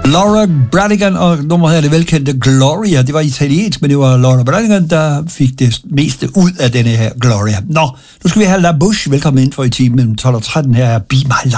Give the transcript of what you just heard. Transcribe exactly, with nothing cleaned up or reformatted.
Laura Branigan, og nummeret her er det velkendte Gloria. Det var italiensk, men det var Laura Branigan, der fik det meste ud af denne her Gloria. Nå, nu skal vi have La Bouche. Velkommen ind for i timen mellem tolv og tretten. Her er Be My Love.